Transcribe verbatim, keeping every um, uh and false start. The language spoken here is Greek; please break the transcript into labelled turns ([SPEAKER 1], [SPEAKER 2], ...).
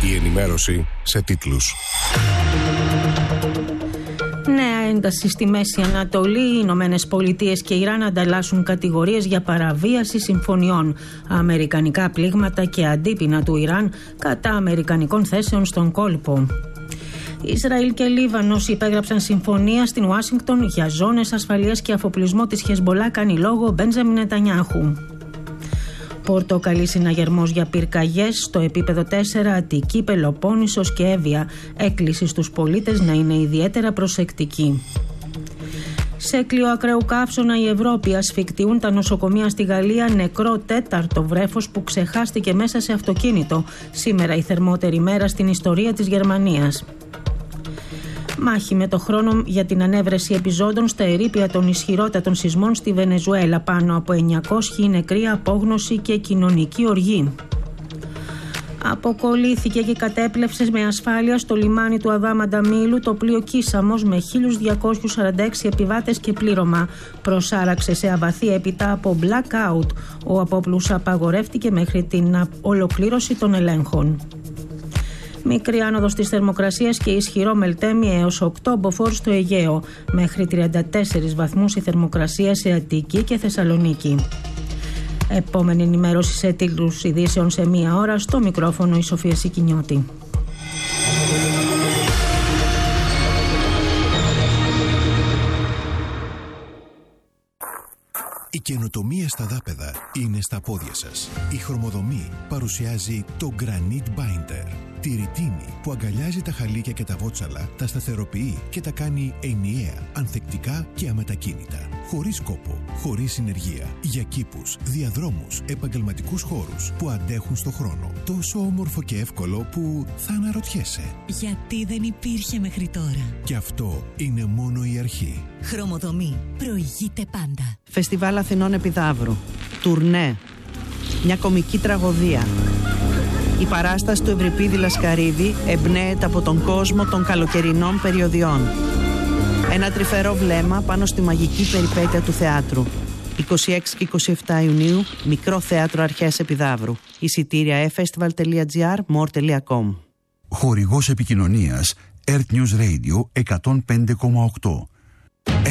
[SPEAKER 1] Η ενημέρωση σε τίτλους.
[SPEAKER 2] Νέα ένταση στη Μέση Ανατολή. Οι Ηνωμένες Πολιτείες και Ιράν ανταλλάσσουν κατηγορίες για παραβίαση συμφωνιών. Αμερικανικά πλήγματα και αντίπεινα του Ιράν κατά αμερικανικών θέσεων στον κόλπο. Ισραήλ και Λίβανος υπέγραψαν συμφωνία στην Ουάσιγκτον για ζώνες ασφαλείας και αφοπλισμό της Χεσμπολά, κάνει λόγο Μπέντζαμιν Νετανιάχου. Πορτοκαλί συναγερμός για πυρκαγιές στο επίπεδο τέσσερα, Αττική, Πελοπόννησος και Εύβοια. Έκκληση στους πολίτες να είναι ιδιαίτερα προσεκτικοί. Σε κλειό ακραίου καύσωνα η Ευρώπη. Ασφικτιούν τα νοσοκομεία στη Γαλλία. Νεκρό τέταρτο βρέφος που ξεχάστηκε μέσα σε αυτοκίνητο. Σήμερα η θερμότερη μέρα στην ιστορία της Γερμανίας. Μάχη με το χρόνο για την ανέβρεση επιζώντων στα ερείπια των ισχυρότατων σεισμών στη Βενεζουέλα. Πάνω από εννιακόσιοι νεκροί, απόγνωση και κοινωνική οργή. Αποκολλήθηκε και κατέπλευσε με ασφάλεια στο λιμάνι του Αδάμαντα Μήλου το πλοίο Κίσαμος με χίλιους διακόσιους σαράντα έξι επιβάτες και πλήρωμα. Προσάραξε σε αβαθία επιτά από blackout. Ο απόπλους απαγορεύτηκε μέχρι την ολοκλήρωση των ελέγχων. Μικρή άνοδος της θερμοκρασίας και ισχυρό μελτέμι έως οκτώ μποφόρ στο Αιγαίο. Μέχρι τριάντα τέσσερις βαθμούς η θερμοκρασία σε Αττική και Θεσσαλονίκη. Επόμενη ενημέρωση σε τίτλους ειδήσεων σε μία ώρα. Στο μικρόφωνο η Σοφία Σικινιώτη.
[SPEAKER 3] Η καινοτομία στα δάπεδα είναι στα πόδια σας. Η Χρωμοδομή παρουσιάζει το Granite Binder. Τη ρητίνη που αγκαλιάζει τα χαλίκια και τα βότσαλα, τα σταθεροποιεί και τα κάνει ενιαία, ανθεκτικά και αμετακίνητα. Χωρίς κόπο, χωρίς συνεργεία. Για κήπους, διαδρόμους, επαγγελματικούς χώρους που αντέχουν στο χρόνο. Τόσο όμορφο και εύκολο που θα αναρωτιέσαι.
[SPEAKER 4] Γιατί δεν υπήρχε μέχρι τώρα.
[SPEAKER 3] Και αυτό είναι μόνο η αρχή.
[SPEAKER 4] Χρωμοδομή. Προηγείται πάντα.
[SPEAKER 5] Φεστιβάλ Αθηνών Επιδαύρου. Τουρνέ. Μια κομική τραγωδία. Η παράσταση του Ευρυπίδη Λασκαρίδη εμπνέεται από τον κόσμο των καλοκαιρινών περιοδιών. Ένα τρυφερό βλέμμα πάνω στη μαγική περιπέτεια του θεάτρου. είκοσι έξι και είκοσι επτά Ιουνίου, Μικρό Θέατρο Αρχαίας Επιδαύρου. Εισιτήρια e festival τελεία gr, more τελεία com.
[SPEAKER 6] Χορηγός επικοινωνίας Earth News Radio εκατόν πέντε κόμμα οκτώ.